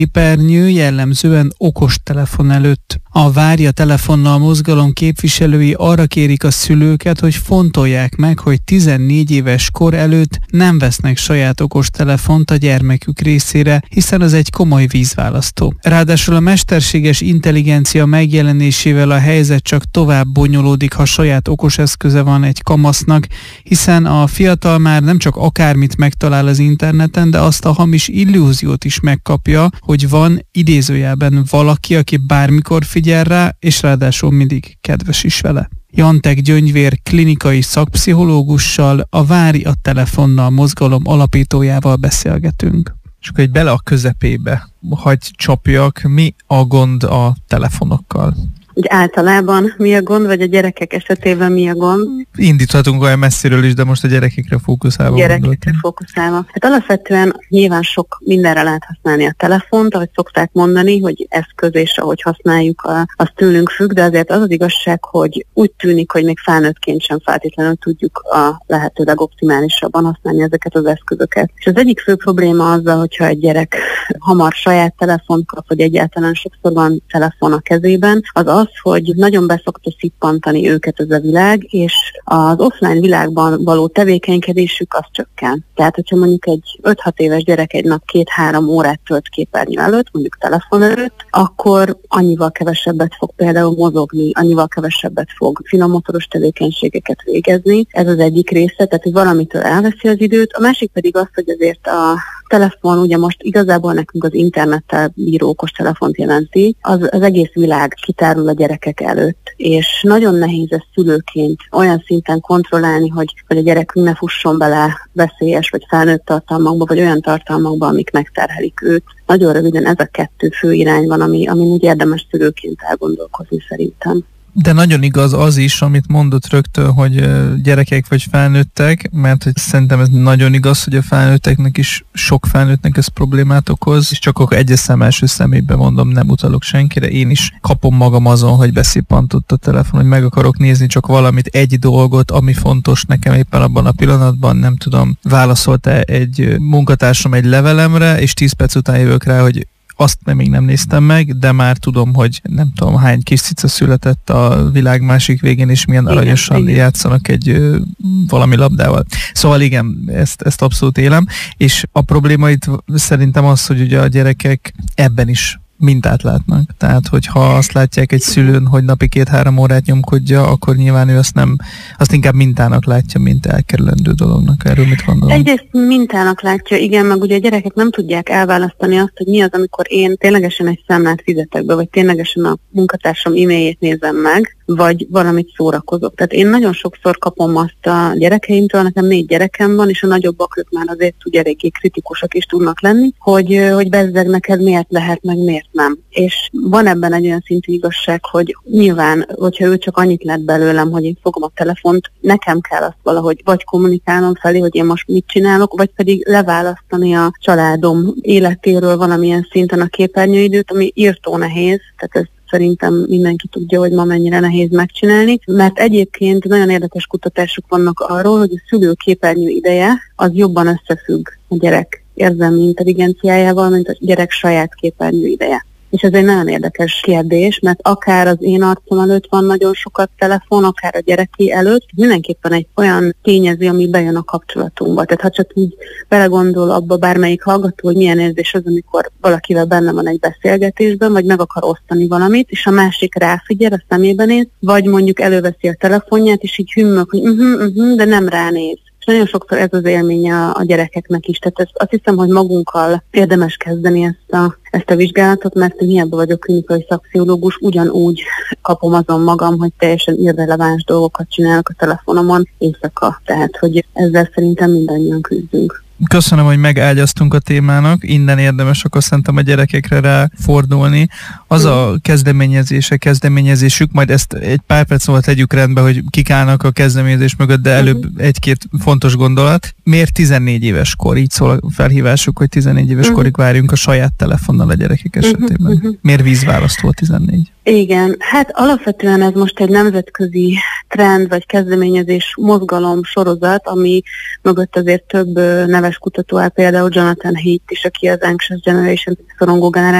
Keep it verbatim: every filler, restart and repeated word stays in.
képernyő jellemzően okostelefon előtt. A Várja telefonnal mozgalom képviselői arra kérik a szülőket, hogy fontolják meg, hogy tizennégy éves kor előtt nem vesznek saját okostelefont a gyermekük részére, hiszen az egy komoly vízválasztó. Ráadásul a mesterséges intelligencia megjelenésével a helyzet csak tovább bonyolódik, ha saját okos eszköze van egy kamasznak, hiszen a fiatal már nem csak akármit megtalál az interneten, de azt a hamis illúziót is megkapja, hogy van idézőjelben valaki, aki bármikor figyel rá, és ráadásul mindig kedves is vele. Jantek Gyöngyvér klinikai szakpszichológussal, a Várj a telefonnal mozgalom alapítójával beszélgetünk. És akkor egy bele a közepébe hagy csapjak, mi a gond a telefonokkal? Úgy általában mi a gond, vagy a gyerekek esetében mi a gond? Indíthatunk olyan messziről is, de most a gyerekekre fókuszálva. Gyerekekre gondoltam. fókuszálva. Hát alapvetően nyilván sok mindenre lehet használni a telefont, ahogy szokták mondani, hogy eszköz és ahogy használjuk, a, az tőlünk függ, de azért az az igazság, hogy úgy tűnik, hogy még felnőttként sem feltétlenül tudjuk a lehető legoptimálisabban használni ezeket az eszközöket. És az egyik fő probléma azzal, hogyha egy gyerek hamar saját telefont kap, vagy egyáltalán sokszor van telefon a kezében, az az, hogy nagyon beszokta szippantani őket ez a világ, és az offline világban való tevékenykedésük az csökken. Tehát, hogyha mondjuk egy öt-hat éves gyerek egy nap két-három órát tölt képernyő előtt, mondjuk telefon előtt, akkor annyival kevesebbet fog például mozogni, annyival kevesebbet fog finomotoros tevékenységeket végezni. Ez az egyik része, tehát hogy valamitől elveszi az időt. A másik pedig az, hogy azért a telefon, ugye most igazából nekünk az internettel bíró okos telefont jelenti, az, az egész világ kitárul a gyerekek előtt, és nagyon nehéz ezt szülőként olyan szinten kontrollálni, hogy, hogy a gyerekünk ne fusson bele veszélyes vagy felnőtt tartalmakba, vagy olyan tartalmakba, amik megterhelik őt. Nagyon röviden ez a kettő fő irány van, ami, ami úgy érdemes szülőként elgondolkozni szerintem. De nagyon igaz az is, amit mondott rögtön, hogy gyerekek vagy felnőttek, mert hogy szerintem ez nagyon igaz, hogy a felnőtteknek is, sok felnőttnek ez problémát okoz, és csak akkor egyes szem első szemébe mondom, nem utalok senkire, én is kapom magam azon, hogy beszippantott a telefon, hogy meg akarok nézni csak valamit, egy dolgot, ami fontos nekem éppen abban a pillanatban, nem tudom, válaszolta egy munkatársam egy levelemre, és tíz perc után jövök rá, hogy azt még nem néztem meg, de már tudom, hogy nem tudom hány kis cica született a világ másik végén, és milyen igen, aranyosan igen. játszanak egy ö, valami labdával. Szóval igen, ezt, ezt abszolút élem, és a probléma itt szerintem az, hogy ugye a gyerekek ebben is mintát látnak. Tehát, hogyha azt látják egy szülőn, hogy napi két-három órát nyomkodja, akkor nyilván ő azt nem, azt inkább mintának látja, mint elkerülendő dolognak. Erről mit gondolom? Egyrészt mintának látja, igen, meg ugye a gyerekek nem tudják elválasztani azt, hogy mi az, amikor én ténylegesen egy számlát fizetek be, vagy ténylegesen a munkatársam e-mailjét nézem meg, vagy valamit szórakozok. Tehát én nagyon sokszor kapom azt a gyerekeimtől, nekem négy gyerekem van, és a nagyobbak ők már azért úgy eléggé kritikusak is tudnak lenni, hogy, hogy bezzeg neked miért lehet, meg miért nem. És van ebben egy olyan szintű igazság, hogy nyilván, hogyha ő csak annyit lett belőlem, hogy én fogom a telefont, nekem kell azt valahogy vagy kommunikálnom felé, hogy én most mit csinálok, vagy pedig leválasztani a családom életéről valamilyen szinten a képernyőidőt, ami írtó nehéz, tehát ez szerintem mindenki tudja, hogy ma mennyire nehéz megcsinálni, mert egyébként nagyon érdekes kutatások vannak arról, hogy a szülő képernyő ideje az jobban összefügg a gyerek érzelmi intelligenciájával, mint a gyerek saját képernyő ideje. És ez egy nagyon érdekes kérdés, mert akár az én arcom előtt van nagyon sokat telefon, akár a gyereké előtt, mindenképpen egy olyan tényező, ami bejön a kapcsolatunkba. Tehát ha csak így belegondol abba bármelyik hallgató, hogy milyen érzés az, amikor valakivel benne van egy beszélgetésben, vagy meg akar osztani valamit, és a másik ráfigyel, a szemébe néz, vagy mondjuk előveszi a telefonját, és így hümmög, hogy uh-huh, uh-huh, de nem ránéz. És nagyon sokszor ez az élménye a, a gyerekeknek is. Tehát ezt, azt hiszem, hogy magunkkal érdemes kezdeni ezt a, ezt a vizsgálatot, mert én hiába vagyok klinikai szakpszichológus, ugyanúgy kapom azon magam, hogy teljesen irreleváns dolgokat csinálok a telefonomon éjszaka. Tehát, hogy ezzel szerintem mindannyian küzdünk. Köszönöm, hogy megágyaztunk a témának, innen érdemes akkor szerintem a gyerekekre ráfordulni. Az a kezdeményezése, kezdeményezésük, majd ezt egy pár perc múlva tegyük rendbe, hogy kik állnak a kezdeményezés mögött, de előbb egy-két fontos gondolat. Miért tizennégy éves kor? Így szól a felhívásuk, hogy tizennégy éves uh-huh. korig várjunk a saját telefonnal a gyerekek esetében. Uh-huh. Miért vízválasztó a tizennégy? Igen, hát alapvetően ez most egy nemzetközi trend vagy kezdeményezés, mozgalom, sorozat, ami mögött azért több neves kutató áll, például Jonathan Haidt is, aki az Anxious Generation, szorongó generáció